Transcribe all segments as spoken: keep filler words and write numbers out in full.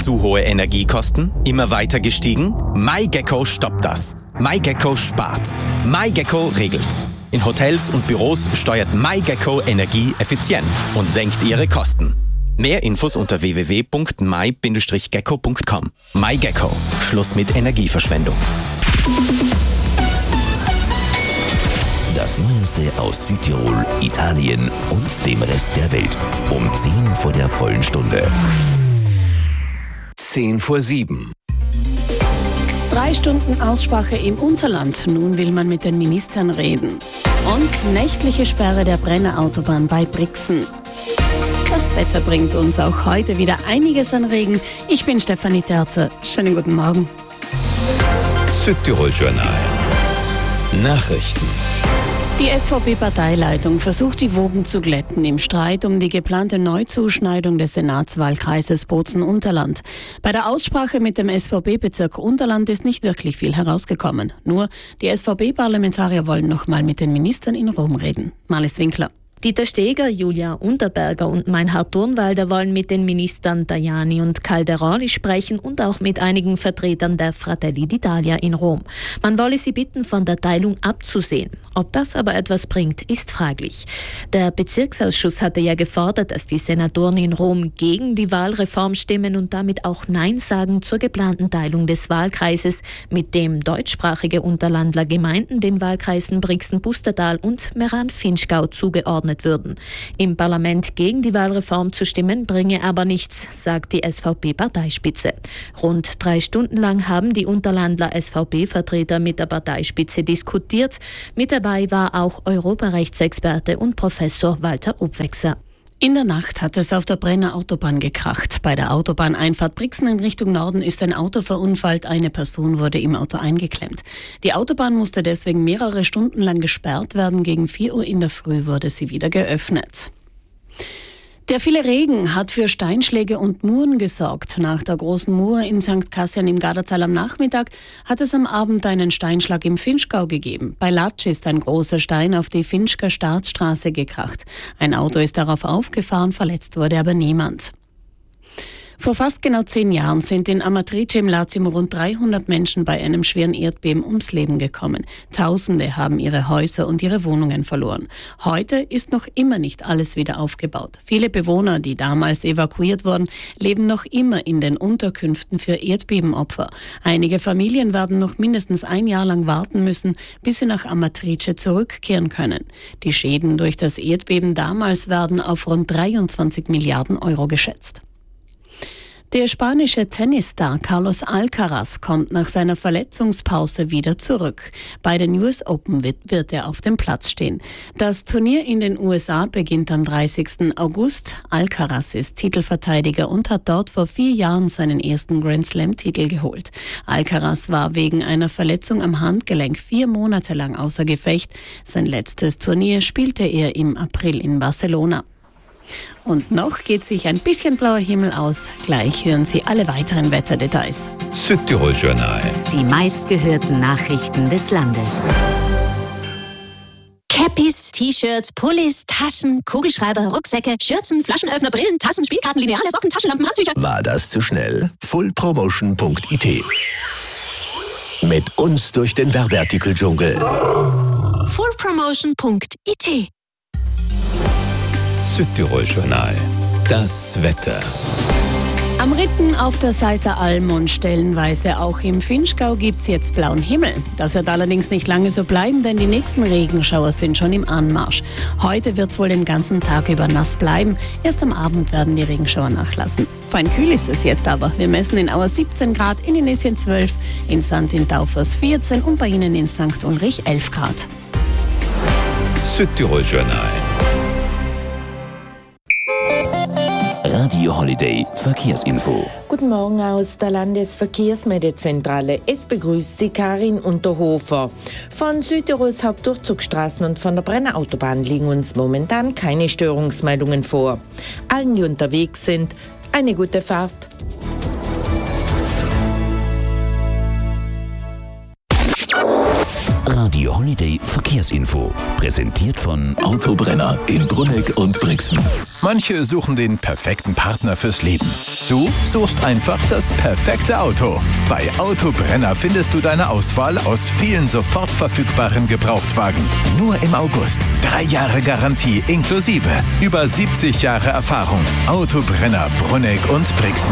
Zu hohe Energiekosten? Immer weiter gestiegen? MyGecko stoppt das. MyGecko spart. MyGecko regelt. In Hotels und Büros steuert MyGecko Energie effizient und senkt ihre Kosten. Mehr Infos unter w w w punkt my Bindestrich gecko punkt com. MyGecko. Schluss mit Energieverschwendung. Das Neueste aus Südtirol, Italien und dem Rest der Welt. Um zehn vor der vollen Stunde. zehn vor sieben. Drei Stunden Aussprache im Unterland. Nun will man mit den Ministern reden. Und nächtliche Sperre der Brenner-Autobahn bei Brixen. Das Wetter bringt uns auch heute wieder einiges an Regen. Ich bin Stefanie Terzer. Schönen guten Morgen. Südtirol Journal. Nachrichten. Die S V P-Parteileitung versucht, die Wogen zu glätten im Streit um die geplante Neuzuschneidung des Senatswahlkreises Bozen-Unterland. Bei der Aussprache mit dem S V P-Bezirk Unterland ist nicht wirklich viel herausgekommen. Nur die S V P-Parlamentarier wollen noch mal mit den Ministern in Rom reden. Marlies Winkler. Dieter Steger, Julia Unterberger und Meinhard Turnwalder wollen mit den Ministern Tajani und Calderoli sprechen und auch mit einigen Vertretern der Fratelli d'Italia in Rom. Man wolle sie bitten, von der Teilung abzusehen. Ob das aber etwas bringt, ist fraglich. Der Bezirksausschuss hatte ja gefordert, dass die Senatoren in Rom gegen die Wahlreform stimmen und damit auch Nein sagen zur geplanten Teilung des Wahlkreises, mit dem deutschsprachige Unterlandler Gemeinden den Wahlkreisen Brixen-Pustertal und Meran-Finchgau zugeordnet würden. Im Parlament gegen die Wahlreform zu stimmen, bringe aber nichts, sagt die S V P-Parteispitze. Rund drei Stunden lang haben die Unterlandler S V P-Vertreter mit der Parteispitze diskutiert. Mit dabei war auch Europarechtsexperte und Professor Walter Obwechser. In der Nacht hat es auf der Brenner Autobahn gekracht. Bei der Autobahneinfahrt Brixen in Richtung Norden ist ein Auto verunfallt. Eine Person wurde im Auto eingeklemmt. Die Autobahn musste deswegen mehrere Stunden lang gesperrt werden. Gegen vier Uhr in der Früh wurde sie wieder geöffnet. Der viele Regen hat für Steinschläge und Muren gesorgt. Nach der großen Mur in Sankt Kassian im Gardatal am Nachmittag hat es am Abend einen Steinschlag im Finchgau gegeben. Bei Latsch ist ein großer Stein auf die Finchger Staatsstraße gekracht. Ein Auto ist darauf aufgefahren, verletzt wurde aber niemand. Vor fast genau zehn Jahren sind in Amatrice im Latium rund dreihundert Menschen bei einem schweren Erdbeben ums Leben gekommen. Tausende haben ihre Häuser und ihre Wohnungen verloren. Heute ist noch immer nicht alles wieder aufgebaut. Viele Bewohner, die damals evakuiert wurden, leben noch immer in den Unterkünften für Erdbebenopfer. Einige Familien werden noch mindestens ein Jahr lang warten müssen, bis sie nach Amatrice zurückkehren können. Die Schäden durch das Erdbeben damals werden auf rund dreiundzwanzig Milliarden Euro geschätzt. Der spanische Tennisstar Carlos Alcaraz kommt nach seiner Verletzungspause wieder zurück. Bei den U S Open wird, wird er auf dem Platz stehen. Das Turnier in den U S A beginnt am dreißigsten August. Alcaraz ist Titelverteidiger und hat dort vor vier Jahren seinen ersten Grand Slam-Titel geholt. Alcaraz war wegen einer Verletzung am Handgelenk vier Monate lang außer Gefecht. Sein letztes Turnier spielte er im April in Barcelona. Und noch geht sich ein bisschen blauer Himmel aus. Gleich hören Sie alle weiteren Wetterdetails. Südtirol Journal. Die meistgehörten Nachrichten des Landes. Cappies, T-Shirts, Pullis, Taschen, Kugelschreiber, Rucksäcke, Schürzen, Flaschenöffner, Brillen, Tassen, Spielkarten, Lineale, Socken, Taschenlampen, Handtücher. War das zu schnell? full promotion punkt i t. Mit uns durch den Werbeartikel-Dschungel. full promotion punkt i t. Südtirol Journal. Das Wetter. Am Ritten auf der Seiser Alm und stellenweise auch im Finchgau gibt's jetzt blauen Himmel. Das wird allerdings nicht lange so bleiben, denn die nächsten Regenschauer sind schon im Anmarsch. Heute wird's wohl den ganzen Tag über nass bleiben. Erst am Abend werden die Regenschauer nachlassen. Fein kühl ist es jetzt aber. Wir messen in Auer siebzehn Grad, in Inesien zwölf, in Sant in Taufers vierzehn und bei Ihnen in Sankt Ulrich elf Grad. Südtirol Journal. Radio Holiday Verkehrsinfo. Guten Morgen aus der Landesverkehrsmeldezentrale. Es begrüßt Sie Karin Unterhofer. Von Südtirols Hauptdurchzugsstraßen und von der Brenner Autobahn liegen uns momentan keine Störungsmeldungen vor. Allen, die unterwegs sind, eine gute Fahrt. Radio Holiday Verkehrsinfo. Präsentiert von Autobrenner in Brunegg und Brixen. Manche suchen den perfekten Partner fürs Leben. Du suchst einfach das perfekte Auto. Bei Autobrenner findest du deine Auswahl aus vielen sofort verfügbaren Gebrauchtwagen. Nur im August. Drei Jahre Garantie inklusive. Über siebzig Jahre Erfahrung. Autobrenner Brunegg und Brixen.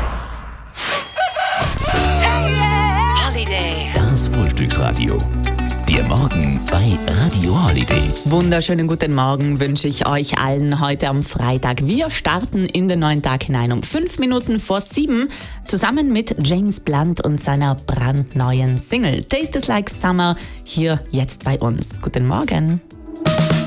Das Frühstücksradio. Der Morgen bei Radio Holiday. Wunderschönen guten Morgen wünsche ich euch allen heute am Freitag. Wir starten in den neuen Tag hinein um fünf Minuten vor sieben zusammen mit James Blunt und seiner brandneuen Single Tastes Like Summer hier jetzt bei uns. Guten Morgen.